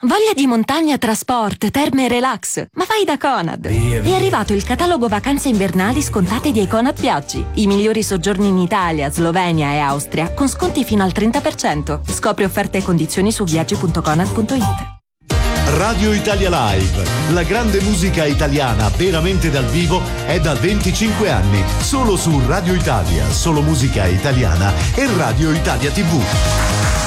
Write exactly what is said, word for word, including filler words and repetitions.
Voglia di montagna, trasport, terme e relax? Ma vai da Conad! È arrivato il catalogo vacanze invernali scontate di Econad Viaggi. I migliori soggiorni in Italia, Slovenia e Austria con sconti fino al trenta per cento. Scopri offerte e condizioni su viaggi punto conad punto it. Radio Italia Live, la grande musica italiana veramente dal vivo è da venticinque anni, solo su Radio Italia, solo musica italiana e Radio Italia tivù.